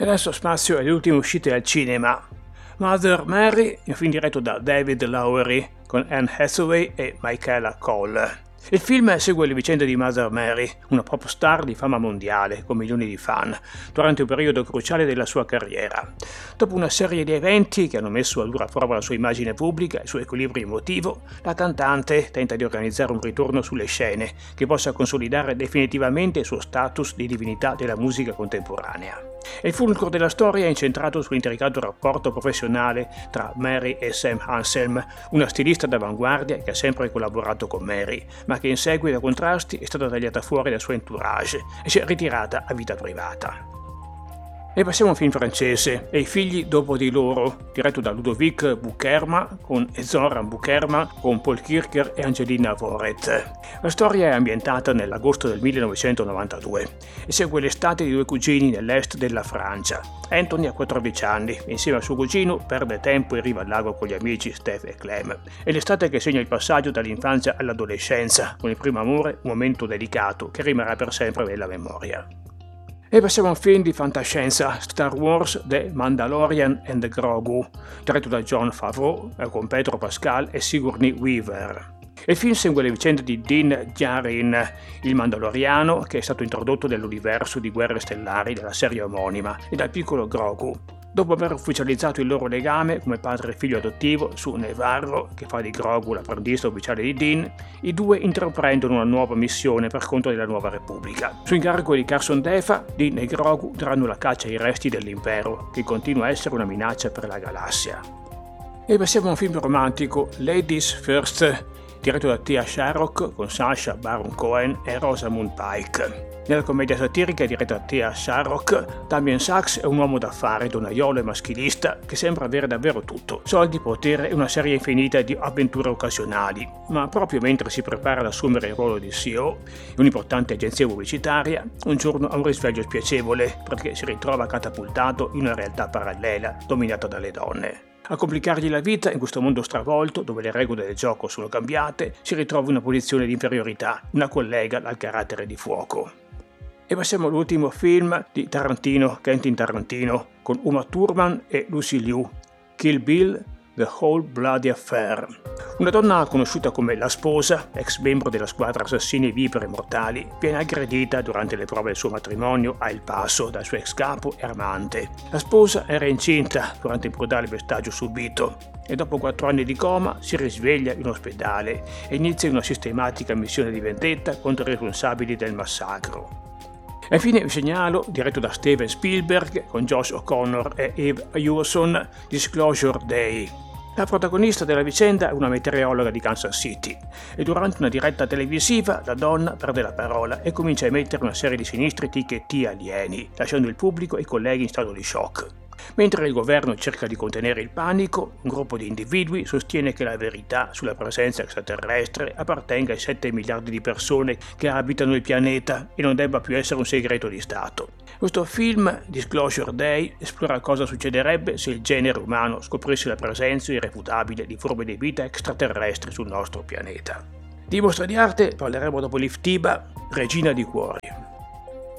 adesso spazio alle ultime uscite al cinema. Mother Mary, un film diretto da David Lowery con Anne Hathaway e Michaela Cole. Il film segue le vicende di Mother Mary, una pop star di fama mondiale con milioni di fan, durante un periodo cruciale della sua carriera. Dopo una serie di eventi che hanno messo a dura prova la sua immagine pubblica e il suo equilibrio emotivo, la cantante tenta di organizzare un ritorno sulle scene che possa consolidare definitivamente il suo status di divinità della musica contemporanea. Il fulcro della storia è incentrato sull'intricato rapporto professionale tra Mary e Sam Anselm, una stilista d'avanguardia che ha sempre collaborato con Mary, ma che in seguito a contrasti è stata tagliata fuori dal suo entourage e si è ritirata a vita privata. E passiamo a un film francese, E i figli dopo di loro, diretto da Ludovic Boukherma e Zoran Boukherma con Paul Kircher e Angelina Voret. La storia è ambientata nell'agosto del 1992 e segue l'estate di due cugini nell'est della Francia. Anthony ha 14 anni e insieme al suo cugino perde tempo in riva al lago con gli amici Steph e Clem. È l'estate che segna il passaggio dall'infanzia all'adolescenza, con il primo amore, un momento delicato che rimarrà per sempre nella memoria. E passiamo a un film di fantascienza, Star Wars The Mandalorian and Grogu, diretto da Jon Favreau con Pedro Pascal e Sigourney Weaver. Il film segue le vicende di Din Djarin, il Mandaloriano che è stato introdotto nell'universo di Guerre Stellari della serie omonima, e dal piccolo Grogu. Dopo aver ufficializzato il loro legame come padre e figlio adottivo su Nevarro, che fa di Grogu l'apprendista ufficiale di Din, i due intraprendono una nuova missione per conto della Nuova Repubblica. Su incarico di Carson Defa, Din e Grogu daranno la caccia ai resti dell'impero, che continua a essere una minaccia per la galassia. E passiamo a un film romantico, Ladies First, diretto da Thea Sharrock con Sacha Baron Cohen e Rosamund Pike. Nella commedia satirica diretta da Thea Sharrock, Damien Sachs è un uomo d'affari, donnaiolo e maschilista che sembra avere davvero tutto: soldi, potere e una serie infinita di avventure occasionali. Ma proprio mentre si prepara ad assumere il ruolo di CEO in un'importante agenzia pubblicitaria, un giorno ha un risveglio spiacevole perché si ritrova catapultato in una realtà parallela dominata dalle donne. A complicargli la vita in questo mondo stravolto, dove le regole del gioco sono cambiate, si ritrova in una posizione di inferiorità, una collega dal carattere di fuoco. E passiamo all'ultimo film di Tarantino, Quentin Tarantino, con Uma Thurman e Lucy Liu, Kill Bill, The Whole Bloody Affair. Una donna conosciuta come la sposa, ex membro della squadra assassini vipere mortali, viene aggredita durante le prove del suo matrimonio a El Paso dal suo ex capo e amante. La sposa era incinta durante il brutale pestaggio subito e dopo 4 anni di coma si risveglia in ospedale e inizia una sistematica missione di vendetta contro i responsabili del massacro. E infine vi segnalo, diretto da Steven Spielberg con Josh O'Connor e Eve Hewson, Disclosure Day. La protagonista della vicenda è una meteorologa di Kansas City e durante una diretta televisiva la donna perde la parola e comincia a emettere una serie di sinistri ticchetti alieni, lasciando il pubblico e i colleghi in stato di shock. Mentre il governo cerca di contenere il panico, un gruppo di individui sostiene che la verità sulla presenza extraterrestre appartenga ai 7 miliardi di persone che abitano il pianeta e non debba più essere un segreto di Stato. Questo film, Disclosure Day, esplora cosa succederebbe se il genere umano scoprisse la presenza irrefutabile di forme di vita extraterrestri sul nostro pianeta. Di mostra di arte parleremo dopo l'Iftiba, Regina di Cuori.